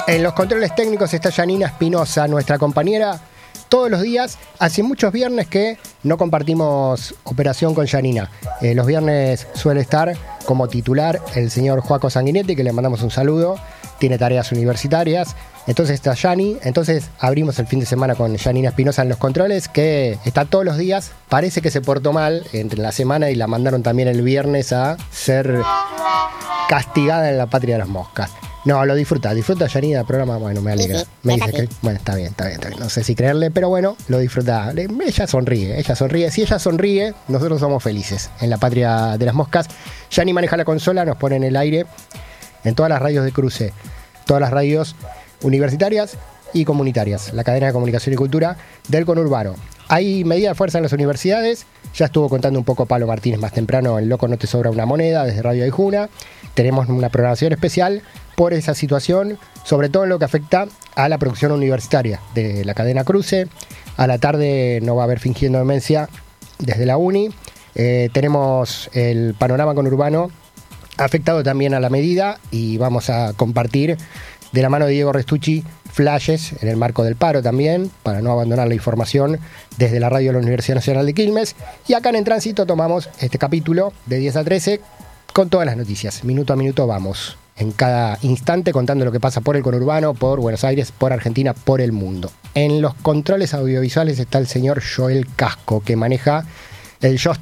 En los controles técnicos está Janina Espinosa, nuestra compañera todos los días. Hace muchos viernes que no compartimos operación con Janina. Los viernes suele estar como titular el señor Joaco Sanguinetti, que le mandamos un saludo. Tiene tareas universitarias. Entonces está Jani. Entonces abrimos el fin de semana con Janina Espinosa en los controles, que está todos los días. Parece que se portó mal entre la semana y la mandaron también el viernes a ser castigada en la patria de las moscas. No, lo disfruta Janina el programa, bueno, me alegra. Sí, Me dice que, bueno, está bien. No sé si creerle, pero bueno, lo disfruta. Ella sonríe. Si ella sonríe, nosotros somos felices en la patria de las moscas. Jani maneja la consola, nos pone en el aire en todas las radios de cruce, todas las radios universitarias y comunitarias, la cadena de comunicación y cultura del conurbano. Hay medida de fuerza en las universidades. Ya estuvo contando un poco Pablo Martínez más temprano, el loco no te sobra una moneda, desde Radio Aijuna. Tenemos una programación especial por esa situación, sobre todo en lo que afecta a la producción universitaria de la cadena Cruce. A la tarde no va a haber Fingiendo Demencia desde la Uni. Tenemos el panorama conurbano afectado también a la medida y vamos a compartir de la mano de Diego Restucci flashes en el marco del paro también, para no abandonar la información desde la radio de la Universidad Nacional de Quilmes. Y acá en Tránsito tomamos este capítulo de 10 a 13 con todas las noticias. Minuto a minuto vamos, en cada instante contando lo que pasa por el conurbano, por Buenos Aires, por Argentina, por el mundo. En los controles audiovisuales está el señor Joel Casco, que maneja el